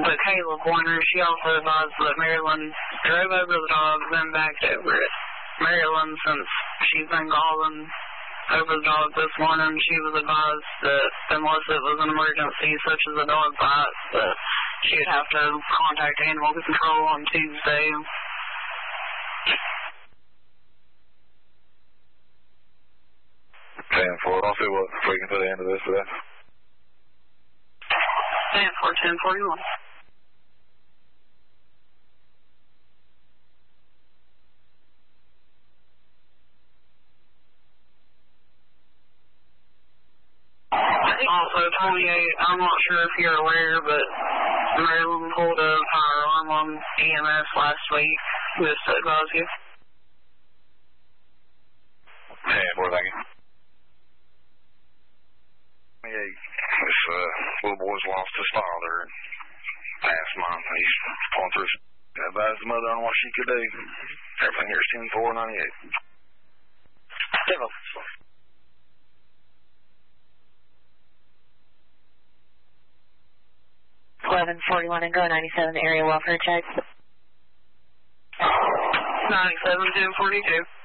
But Caleb Warner, she also advised that Marilyn drove over the dogs, then backed over it. Marilyn, since she's been calling over the dog this morning, she was advised that unless it was an emergency such as a dog fight, that she would have to contact animal control on Tuesday. 10-4, I'll see what we can put into this today. 10-4, 10-41. Also, 28, I'm not sure if you're aware, but Maryland pulled a firearm on EMS last week. Just to advise you. 10-4, thank you. Yeah, this little boy's lost his father last month. He's going through, advised the mother on what she could do. Everything here is 10-4-98. 1141 and go 97 area welfare check. 97 1042.